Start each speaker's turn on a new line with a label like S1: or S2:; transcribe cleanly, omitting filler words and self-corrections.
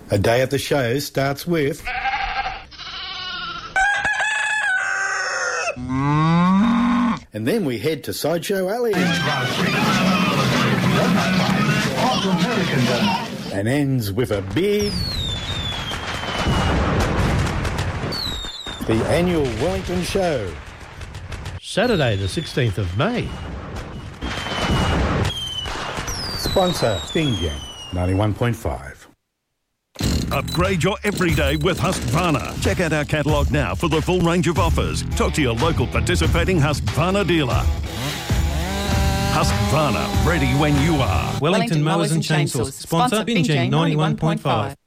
S1: A day at the show starts with... And then we head to Sideshow Alley. And ends with a big... The annual Wellington Show.
S2: Saturday the 16th of May.
S1: Sponsor, Bingjang 91.5.
S3: Upgrade your everyday with Husqvarna. Check out our catalogue now for the full range of offers. Talk to your local participating Husqvarna dealer. Husqvarna, ready when you are.
S4: Wellington Mowers and Chainsaws. Sponsor Bingjang 91.5.